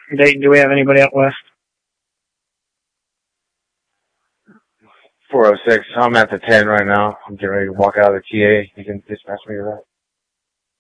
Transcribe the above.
Dayton, do we have anybody out west? 406. I'm at the 10 right now. I'm getting ready to walk out of the TA. You can dispatch me to that.